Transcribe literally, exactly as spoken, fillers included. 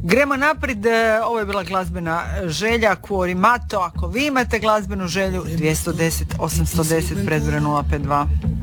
Gremo naprijed, e, ovo je bila glazbena želja Cuorimato. Ako vi imate glazbenu želju, dvjesto deset osamsto deset predbroj nula pet dva.